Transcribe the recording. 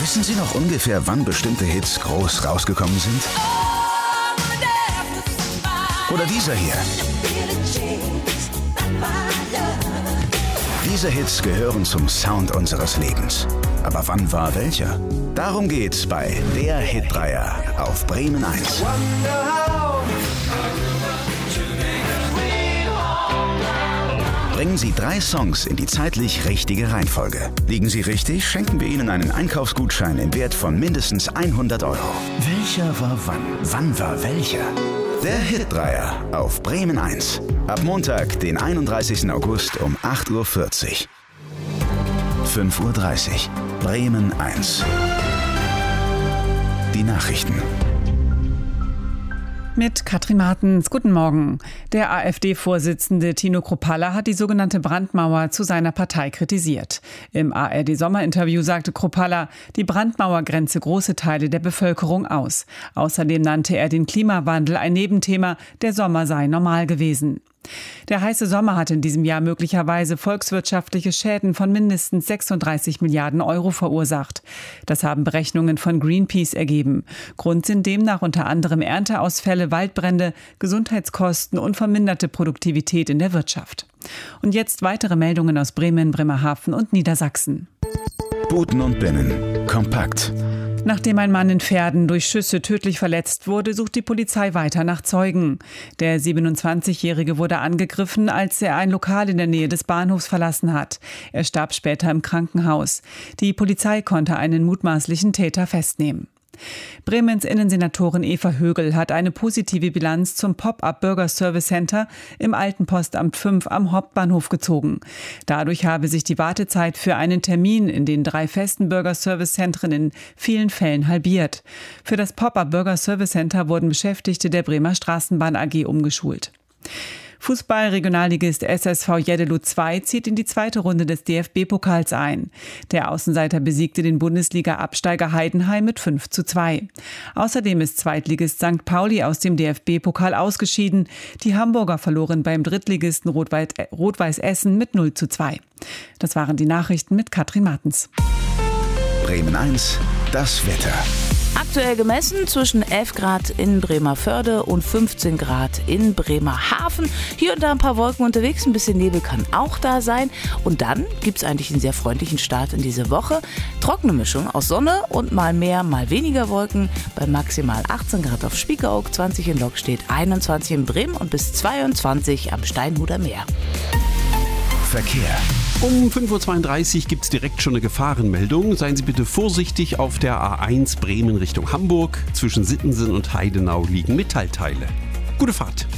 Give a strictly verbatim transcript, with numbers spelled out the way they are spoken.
Wissen Sie noch ungefähr, wann bestimmte Hits groß rausgekommen sind? Oder dieser hier. Diese Hits gehören zum Sound unseres Lebens. Aber wann war welcher? Darum geht's bei Der Hitdreier auf Bremen eins. Bringen Sie drei Songs in die zeitlich richtige Reihenfolge. Liegen Sie richtig, schenken wir Ihnen einen Einkaufsgutschein im Wert von mindestens hundert Euro. Welcher war wann? Wann war welcher? Der Hitdreier auf Bremen eins. Ab Montag, den einunddreißigsten August um acht Uhr vierzig. fünf Uhr dreißig. Bremen eins. Die Nachrichten. Mit Katrin Martens. Guten Morgen. Der AfD-Vorsitzende Tino Kruppalla hat die sogenannte Brandmauer zu seiner Partei kritisiert. Im A R D-Sommerinterview sagte Kruppalla, die Brandmauer grenze große Teile der Bevölkerung aus. Außerdem nannte er den Klimawandel ein Nebenthema, der Sommer sei normal gewesen. Der heiße Sommer hat in diesem Jahr möglicherweise volkswirtschaftliche Schäden von mindestens sechsunddreißig Milliarden Euro verursacht. Das haben Berechnungen von Greenpeace ergeben. Grund sind demnach unter anderem Ernteausfälle, Waldbrände, Gesundheitskosten und verminderte Produktivität in der Wirtschaft. Und jetzt weitere Meldungen aus Bremen, Bremerhaven und Niedersachsen. Buten und Binnen. Kompakt. Nachdem ein Mann in Verden durch Schüsse tödlich verletzt wurde, sucht die Polizei weiter nach Zeugen. Der siebenundzwanzigjährige wurde angegriffen, als er ein Lokal in der Nähe des Bahnhofs verlassen hat. Er starb später im Krankenhaus. Die Polizei konnte einen mutmaßlichen Täter festnehmen. Bremens Innensenatorin Eva Högel hat eine positive Bilanz zum Pop-up Bürger Service Center im alten Postamt fünf am Hauptbahnhof gezogen. Dadurch habe sich die Wartezeit für einen Termin in den drei festen Bürger Service Zentren in vielen Fällen halbiert. Für das Pop-up Bürger Service Center wurden Beschäftigte der Bremer Straßenbahn A G umgeschult. Fußball-Regionalligist S S V Jeddelo zwei zieht in die zweite Runde des D F B-Pokals ein. Der Außenseiter besiegte den Bundesliga-Absteiger Heidenheim mit fünf zu zwei. Außerdem ist Zweitligist Sankt Pauli aus dem D F B-Pokal ausgeschieden. Die Hamburger verloren beim Drittligisten Rot-Weiß Essen mit null zu zwei. Das waren die Nachrichten mit Katrin Martens. Bremen eins, das Wetter. Aktuell gemessen zwischen elf Grad in Bremerförde und fünfzehn Grad in Bremerhaven. Hier und da ein paar Wolken unterwegs, ein bisschen Nebel kann auch da sein. Und dann gibt es eigentlich einen sehr freundlichen Start in diese Woche. Trockene Mischung aus Sonne und mal mehr, mal weniger Wolken. Bei maximal achtzehn Grad auf Spiekeroog, zwanzig in Lokstedt, einundzwanzig in Bremen und bis zweiundzwanzig am Steinhuder Meer. Verkehr. Um fünf Uhr zweiunddreißig gibt es direkt schon eine Gefahrenmeldung. Seien Sie bitte vorsichtig auf der A eins Bremen Richtung Hamburg. Zwischen Sittensen und Heidenau liegen Metallteile. Gute Fahrt.